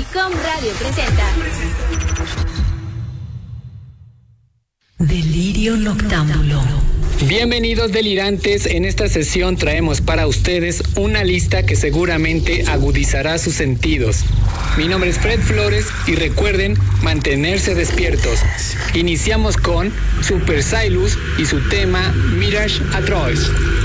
DICOM Radio presenta Delirio Noctámbulo. Bienvenidos delirantes, en esta sesión traemos para ustedes una lista que seguramente agudizará sus sentidos. Mi nombre es Fred Flores y recuerden mantenerse despiertos. Iniciamos con Super Sailus y su tema Mirage Atroce.